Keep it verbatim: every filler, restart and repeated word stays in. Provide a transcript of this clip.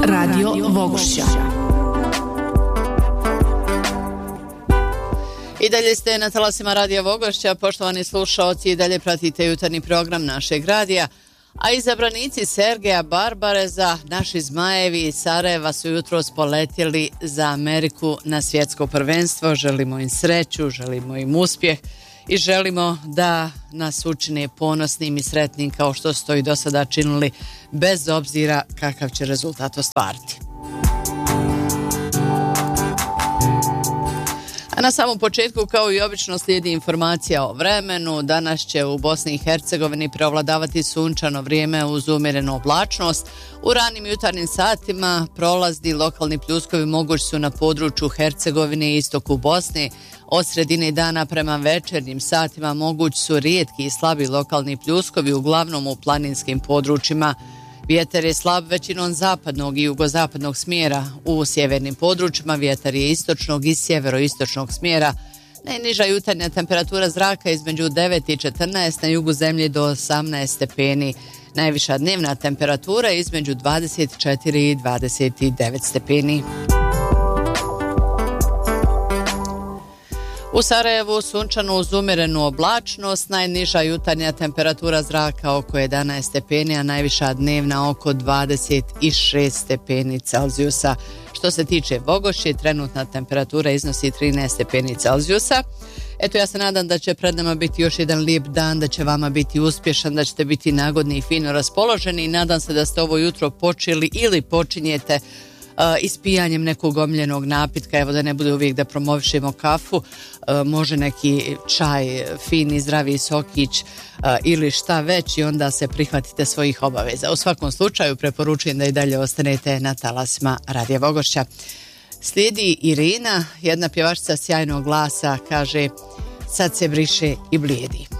Radio Vogošća. I dalje ste na talasima Radija Vogošća, poštovani slušaoci, i dalje pratite jutarnji program našeg radija. A izabranici Sergeja Barbareza, naši zmajevi iz Sarajeva, su jutros poletjeli za Ameriku na svjetsko prvenstvo. Želimo im sreću, želimo im uspjeh i želimo da nas učine ponosnim i sretnim kao što su to i do sada činili, bez obzira kakav će rezultat ostvariti. A na samom početku, kao i obično, slijedi informacija o vremenu. Danas će u Bosni i Hercegovini prevladavati sunčano vrijeme uz umjerenu oblačnost. U ranim jutarnjim satima prolazni lokalni pljuskovi mogući su na području Hercegovine i istoku Bosne. Od sredine dana prema večernjim satima mogući su rijetki i slabi lokalni pljuskovi, uglavnom u planinskim područjima. Vjetar je slab većinom zapadnog i jugozapadnog smjera. U sjevernim područjima vjetar je istočnog i sjeveroistočnog smjera. Najniža jutarnja temperatura zraka između devet i četrnaest, na jugu zemlje do osamnaest stepeni. Najviša dnevna temperatura između dvadeset četiri i dvadeset devet stepeni. U Sarajevu sunčano uz umjerenu oblačnost, najniža jutarnja temperatura zraka oko jedanaest stepeni, a najviša dnevna oko dvadeset šest stepeni Celzijusa. Što se tiče Vogošće, trenutna temperatura iznosi trinaest stepeni Celzijusa. Eto, ja se nadam da će pred nama biti još jedan lijep dan, da će vama biti uspješan, da ćete biti nagodni i fino raspoloženi, i nadam se da ste ovo jutro počeli ili počinjete Uh, ispijanjem nekog omiljenog napitka. Evo, da ne bude uvijek da promovišemo kafu, uh, može neki čaj, fini, zdravi sokić uh, ili šta već, i onda se prihvatite svojih obaveza. U svakom slučaju preporučujem da i dalje ostanete na talasima Radija Vogošća. Slijedi Irina, jedna pjevačica sjajnog glasa, kaže: sad se briše i blijedi.